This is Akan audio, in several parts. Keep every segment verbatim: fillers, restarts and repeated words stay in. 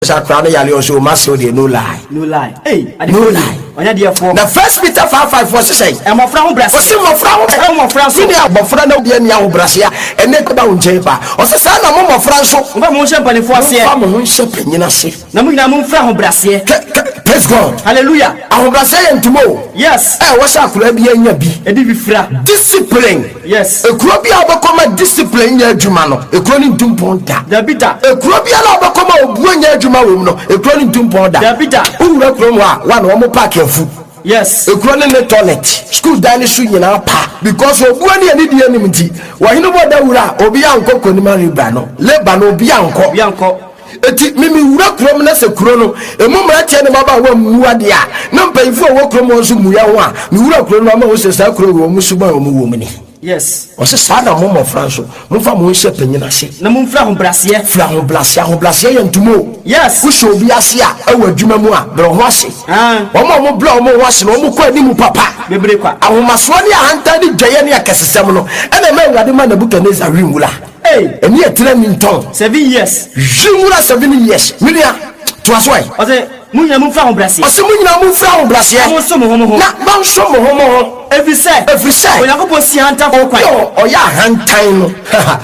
Sakrano yali also maso de no lie. No lie. Hey, no lie. Onya de for. The first Peter five five four say. E mo fra ho brase. O se mo fra ho. E mo fra so. Ni abofra na obi ani ho brase ya. Ene ko ba unje ba. O se sa na mo mo fra so. Mo ba mo hye mpanefo ase. Mo mo hye panyina se. Na mo nyina mo fra ho brase. Praise God. Hallelujah. Aho brase entumo. Yes. Eh wo sha akura bi anya bi. E di bi fra. Discipline. Yes. Ekuro bi abakoma discipline nya adwuma no. Ekuro ni ntumponta. Da bita. Ekuro bi ala abakoma obuo nya adwuma wo mu no. Ekuro ni ntumponta. Da bita. Uwura kuro mu a wa na wo park afu. Yes. Ekuro ni ne toilet. School dani su nyina pa because obuo ni ani die anim ti. Wa hinu bo da wura obi anko konima riba no. Leba no obi anko. Obi anko. Eti mimi wura kuro mu na se kuro no emu mratie ne baba wa muade a na mpayifo wo kuro mu nso muya ho a mi wura kuro no ma wo se sa kuro wo mu suba wo mu wo mu ni. Yes. O se sa na mo mo franso mo fa mo hye panyina se na mo fra ho brase fra ho brase ho brase ye ntumo. Yes. Wo sho obi ase a ewa adwuma mu a bro ho ase ah wo mo mo bla wo mo ho ase no mo ko ani mu papa bebre kwa ahomaso ne ahanta ni dwaye ne akesesem no ena ma Awurade ma Nebukadnezar winwula. Hey, eni etra mi nton seven years. Winwula seven years. Minia to aswai. O se munya mu fra ho brase. O se munya mu fra ho brase. Mo so mo ho mo ho. Na ba so mo ho mo ho. Every say. Every say. O yakobon si hanta ko kwa. Yo, o ya hantan no.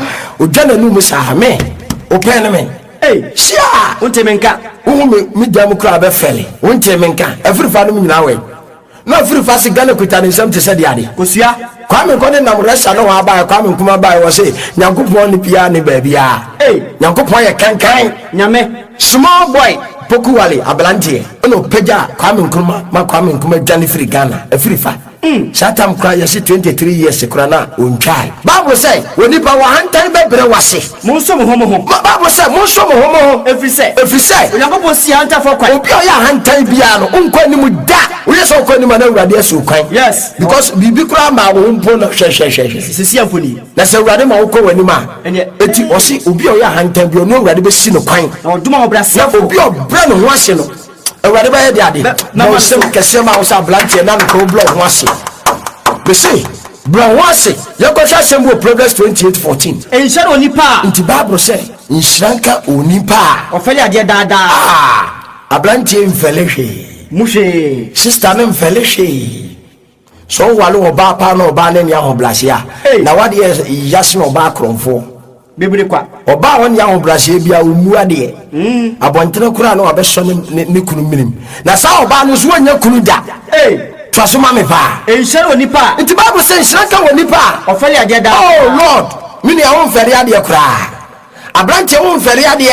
O dwana nu mu sa ha me. O pen me. Hey, shia. O temenka. O me me dam kra be fele. O temenka. Every fa no mu nyina we. Na every fa se Ghana kuta ne nsam te se de ade. Kosua. Kwame ko ne nam resa no wa ba kwame kuma ba wo se Nyankopon ni pia ne ba bia. Hey, Nyankopon ye kankan. Nyame. Small boy Pokuwale ablante ono peja Kwame Nkrumah ma Kwame Nkrumah dwane free Ghana afiri fa mm shatam kwa yesi twenty-three years kura na ontwai. Bible say woni pa wa hantan bebre wase mo so mo ho mo ho. Bible say mo so mo ho mo ho every say every say yakobon si hanta for kwa. Obi o ya hantan bia no onko ni mu da wo yeso onko ni ma na Awurade asu kwan. Yes, because bibi kura ma wo mpo no hwe hwe hwe sisi amfoni na se Awurade ma wo ko wani ma eti o si obi o ya hantan bia no Awurade be si no kwan na oduma ho brase obi o bra no ho ase no Awurade ba ye de ade na wo sem kese ma wo sa blanche na no block ho ase be say bra ho ase ye ko sha sem bo Proverbs twenty-eight fourteen en share onipa nti Bible say inshranka onipa o fele ade dada ah ablanche mfele hwe muhwe sister ne mfele hwe so wale oba pa na oba ne nya ho blase a na wade yase no oba kromfo bebre kwa oba won ya ho brase bia omu ade mm abontere kura na obeso ne ne kunu minim na sa oba no so anya kunu da eh twaso ma me pa en share onipa nti Bible say nshranka wonipa o fele ade dada. Oh Lord mini ya won fere ade kura abranche won fere ade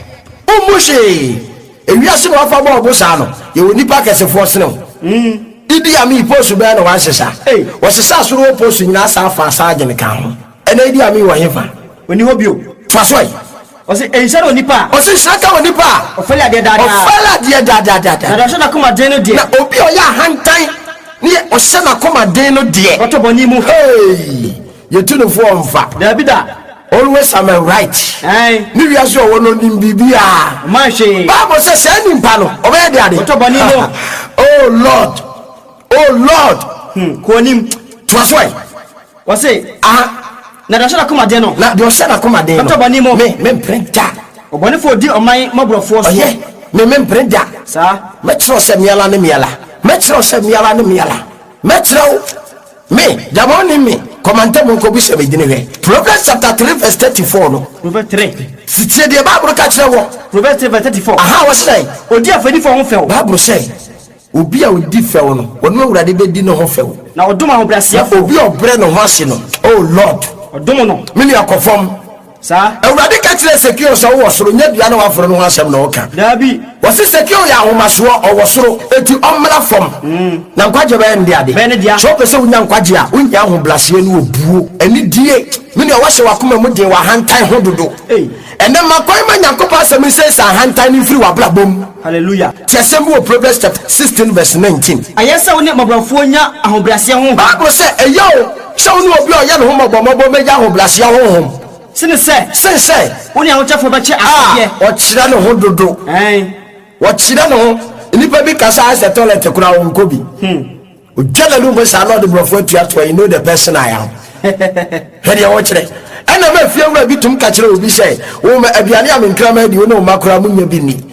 umushi ewiase no afa bo obosa no ye wonipa kesefo sene mm idi ami posu be na wa sesa eh wo sesa so ro posu nyina sa afa sa agene ka ho ena idi ami wo hefa oni hobio twasoi o se en share onipa o se shaka onipa o fele ade dada o fele ade dada dada na shana kuma den no de na obi o ya hantan ni o shana kuma den no de o to boni mu hey you tunu fo mfa da bida always am right eh ni wi aso wo no nim bibia ma she Bible say say nimpa no o be de ade o to boni mu oh Lord oh Lord hmm ko nim twasoi o se ah na da shana kuma den no na de o shana kuma den no o to boni mu me me prenta o boni fo di o man mabrofo so oye me me prenta sa me tro se miala ne miala me tro se miala ne miala me tro me jamoni me komante mo ko bi se me dine hwe Proverbs chapter three verse thirty-four no Proverbs three sitie de Bible ka kire wo Proverbs three verse thirty-four aha wo say odi afani fo ho few Bible say obi a odi few no wono Awurade be di no ho few na oduma ho brase obi obre no ho ase no oh Lord odum no me ni akofom sa Awurade ka kire sekio so wo soro nya dua na wa foro no ho asem na wo ka dabi wasi sekio ya ahomaso o wo soro eti omra fom na nkwaje be ndi ade be ne dia so pese unya nkwaje a unya ho blase ni obuo ani die me ni o wahye wakoma mu de wa hantan ho dodo eh ene makoi ma nyakopa asem se sa hantan ni firi wa blabom hallelujah ti asem wo Proverbs chapter sixteen verse nineteen ayesa woni mabrafo nya ahobrase ho Bible say eyo so ni obi o ya no ho mogbomobo meja ho blase ho ho sine se sen se woni a wo chefo ba che asye o chira no ho dodo eh o chira no nipa bi kasa as the toilet kura wo nkobi hmm o jala lu mo sa no de brofo atua to you know the person I am hede wo chire ena ma fie wura bi tum ka chire obi say wo ma aduane am nkrama di wo no makura munya bi ni